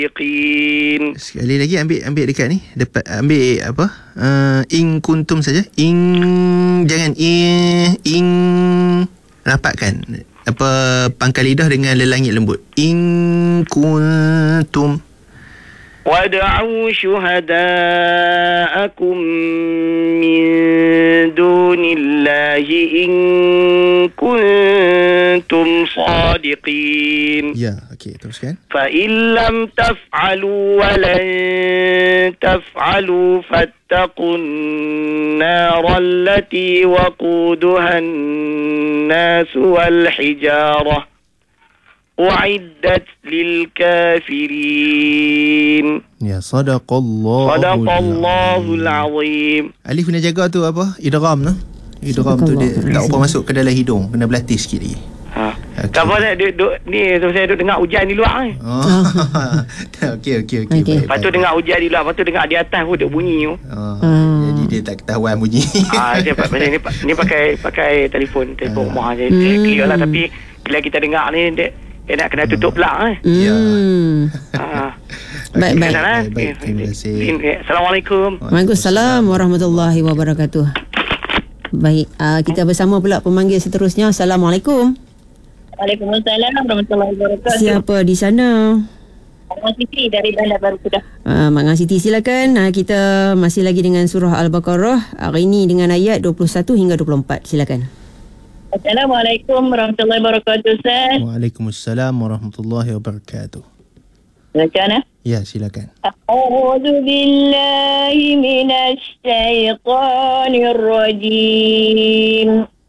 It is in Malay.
Sekali lagi ambil dekat ni. Dapat ambil apa? In kuntum saja. Jangan in rapatkan. Apa pangkal lidah dengan lelangit lembut. In kuntum. وَادْعُوا شُهَدَاءَكُمْ مِنْ دُونِ اللَّهِ إِنْ كُنْتُمْ صَادِقِينَ. Ya, okey, teruskan. فَإِنْ لَمْ تَفْعَلُوا وَلَنْ تَفْعَلُوا فَاتَّقُوا النَّارَ الَّتِي وَقُودُهَا النَّاسُ وَالْحِجَارَةُ أعدت للكافرين. Ya, sadaqallahul azim. Alif kena jaga tu apa? Idgham tu. Idgham tu dia tak apa masuk ke dalam hidung, kena berlatih sikit lagi. Okay. Kamu saya duduk ni, saya duduk dengar hujan di luar ni. Okey. Lepas tu dengar hujan di luar, lepas tu dengar di atas pun duk bunyi tu. Jadi dia tak ketahuan bunyi. Ni pakai telefon rumah saya clear lah, tapi bila kita dengar ni dia nak kena tutup pula Ya. Baik. Terima kasih. Assalamualaikum. Waalaikumsalam warahmatullahi wabarakatuh. Baik, kita bersama pula pemanggil seterusnya. Assalamualaikum. Waalaikumsalam warahmatullahi wabarakatuh. Siapa di sana? Mak Siti dari Bandar Baru Kedah. Mak Siti silakan. Kita masih lagi dengan surah Al-Baqarah. Hari ini dengan ayat 21 hingga 24. Silakan. Assalamualaikum warahmatullahi wabarakatuh, Ustaz. Waalaikumsalam warahmatullahi wabarakatuh. Macam mana? Ya, silakan. A'udzu billahi minasy syaithanir rajim.